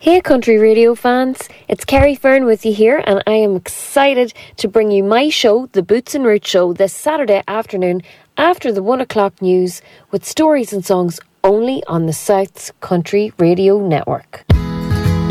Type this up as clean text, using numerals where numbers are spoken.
Hey Country Radio fans, it's Kerry Fern with you here, and I am excited to bring you my show, The Boots and Roots Show, this Saturday afternoon after the 1 o'clock news with stories and songs only on the South's Country Radio Network.